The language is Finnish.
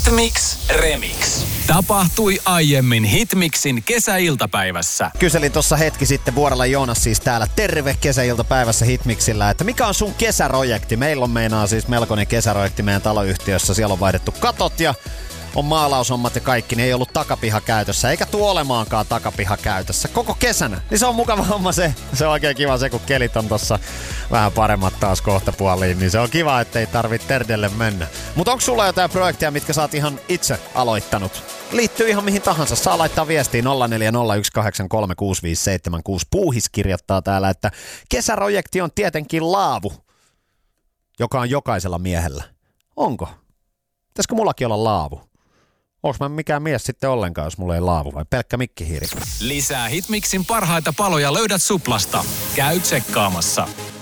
Hitmix Remix. Tapahtui aiemmin Hitmixin kesäiltapäivässä. Kyselin tuossa hetki sitten, Vuorella Joonas siis täällä. Terve kesäiltapäivässä Hitmixillä, että mikä on sun kesäprojekti? Meillä on siis melkoinen kesäprojekti meidän taloyhtiössä. Siellä on vaihdettu katot ja on maalaushommat ja kaikki. Ne ei ollut takapiha käytössä, eikä tuo olemaankaan takapiha käytössä koko kesänä. Niin se on mukava homma se. Se on oikein kiva se, kun kelit on tossa vähän paremmat taas kohta puoliin. Niin se on kiva, ettei tarvitse terdelle mennä. Mutta onko sulla jotain projekteja, mitkä sä oot ihan itse aloittanut? Liittyy ihan mihin tahansa. Saa laittaa viestiä 0401836576. Puuhis kirjoittaa täällä, että kesäprojekti on tietenkin laavu, joka on jokaisella miehellä. Onko? Pitäisikö mullakin olla laavu? Onks mä mikään mies sitten ollenkaan, jos mulla ei laavu vai pelkkä mikkihiiri? Lisää Hitmixin parhaita paloja löydät Suplasta. Käy tsekkaamassa.